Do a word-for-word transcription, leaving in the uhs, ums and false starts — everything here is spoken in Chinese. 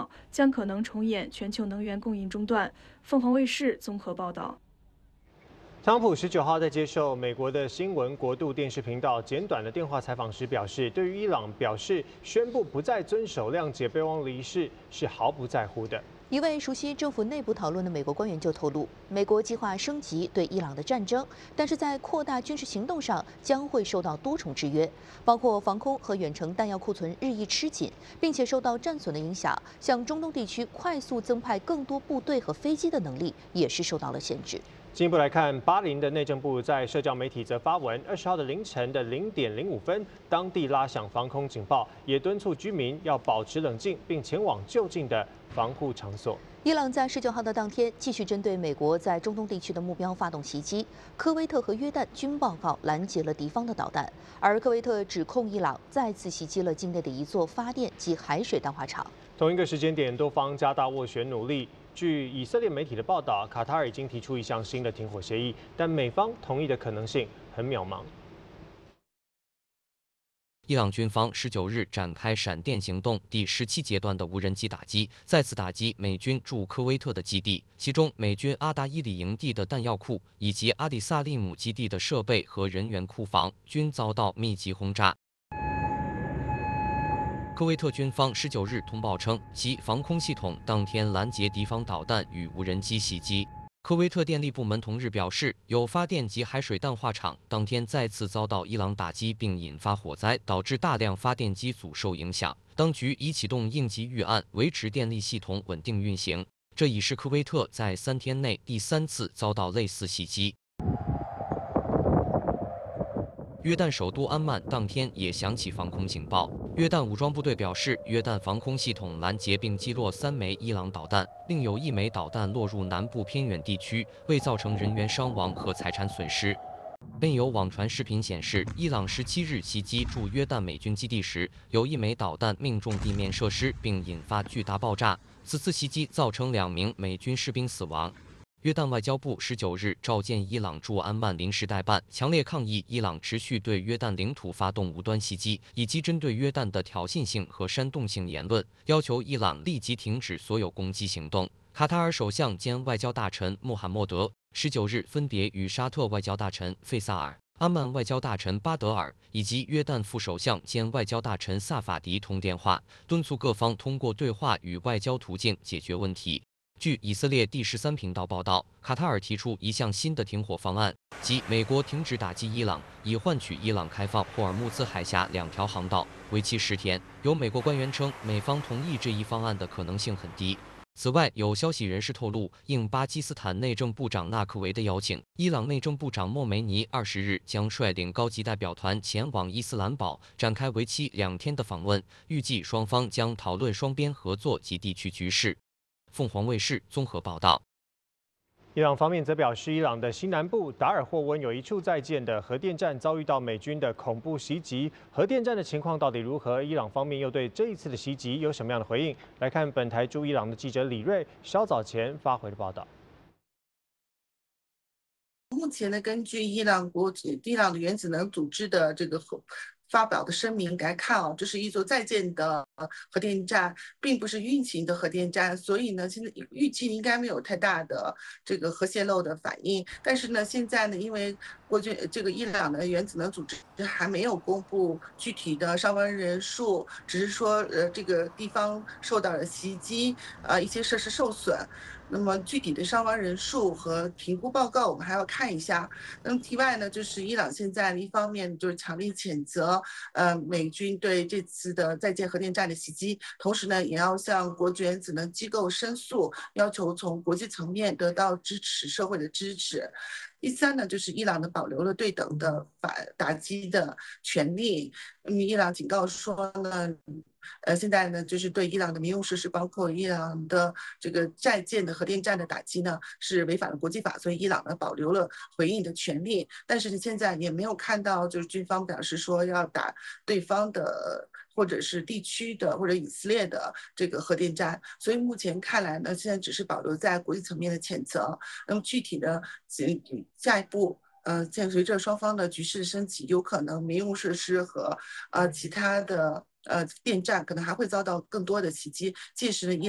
况，将可能重演全球能源供应中断。凤凰卫视综合报道。 特朗普十九号在接受美国的新闻国度电视频道简短的电话采访时表示，对于伊朗表示宣布不再遵守谅解备忘录一事是毫不在乎的。 一位熟悉政府内部讨论的美国官员就透露，美国计划升级对伊朗的战争，但是在扩大军事行动上将会受到多重制约，包括防空和远程弹药库存日益吃紧，并且受到战损的影响，向中东地区快速增派更多部队和飞机的能力也是受到了限制。 进一步来看，巴林的内政部在社交媒体则发文，二十号的凌晨的零点零五分，当地拉响防空警报，也敦促居民要保持冷静，并前往就近的防护场所。 伊朗在十九号的当天继续针对美国在中东地区的目标发动袭击，科威特和约旦均报告拦截了敌方的导弹，而科威特指控伊朗再次袭击了境内的一座发电及海水淡化厂。 同一个时间点，多方加大斡旋努力。据以色列媒体的报道，卡塔尔已经提出一项新的停火协议，但美方同意的可能性很渺茫。 伊朗军方十九日展开闪电行动第十七阶段的无人机打击，再次打击美军驻科威特的基地，其中美军阿达伊里营地的弹药库以及阿底萨利姆基地的设备和人员库房均遭到密集轰炸。科威特军方十九日通报称，其防空系统当天拦截敌方导弹与无人机袭击。科威特电力部门同日表示，有发电及海水淡化厂当天再次遭到伊朗打击，并引发火灾，导致大量发电机组受影响。当局已启动应急预案，维持电力系统稳定运行。这已是科威特在三天内第三次遭到类似袭击。约旦首都安曼当天也响起防空警报。约旦武装部队表示，约旦防空系统拦截并击落三枚伊朗导弹，另有一枚导弹落入南部偏远地区，未造成人员伤亡和财产损失。另有网传视频显示，伊朗十七日袭击驻约旦美军基地时，有一枚导弹命中地面设施，并引发巨大爆炸。此次袭击造成两名美军士兵死亡。约旦外交部十九日召见伊朗驻安曼临时代办，强烈抗议伊朗持续对约旦领土发动无端袭击，以及针对约旦的挑衅性和煽动性言论，要求伊朗立即停止所有攻击行动。卡塔尔首相兼外交大臣穆罕默德十九日分别与沙特外交大臣费萨尔、安曼外交大臣巴德尔以及约旦副首相兼外交大臣萨法迪通电话，敦促各方通过对话与外交途径解决问题。据以色列第十三频道报道，卡塔尔提出一项新的停火方案，即美国停止打击伊朗，以换取伊朗开放霍尔木兹海峡两条航道，为期十天。有美国官员称，美方同意这一方案的可能性很低。此外，有消息人士透露，应巴基斯坦内政部长纳克维的邀请，伊朗内政部长莫梅尼二十日将率领高级代表团前往伊斯兰堡，展开为期两天的访问，预计双方将讨论双边合作及地区局势。凤凰卫视综合报道。 伊朗方面则表示，伊朗的西南部达尔霍温有一处在建的核电站遭遇到美军的恐怖袭击，核电站的情况到底如何？伊朗方面又对这一次的袭击有什么样的回应？来看本台驻伊朗的记者李瑞稍早前发回的报道。 目前呢，根据伊朗国伊朗的原子能组织的这个发表的声明来看啊，这是一座在建的核电站，并不是运行的核电站，所以呢，现在预计应该没有太大的这个核泄漏的反应。但是呢，现在呢，因为国军这个伊朗的原子能组织还没有公布具体的伤亡人数，只是说呃这个地方受到了袭击，呃一些设施受损。那么具体的伤亡人数和评估报告我们还要看一下。那么题外呢，就是伊朗现在一方面就是强烈谴责呃美军对这次的在建核电站的袭击，同时呢也要向国际原子能机构申诉，要求从国际层面得到支持，社会的支持。第三呢，就是伊朗呢保留了对等的反打击的权利。那么伊朗警告说呢，呃，现在呢就是对伊朗的民用设施，包括伊朗的这个在建的核电站的打击呢，是违反了国际法，所以伊朗呢保留了回应的权利。但是现在也没有看到就是军方表示说要打对方的，或者是地区的或者以色列的这个核电站，所以目前看来呢，现在只是保留在国际层面的谴责。那么具体的下一步，呃，随着双方的局势升级，有可能民用设施和呃其他的呃电站可能还会遭到更多的袭击，届时呢，伊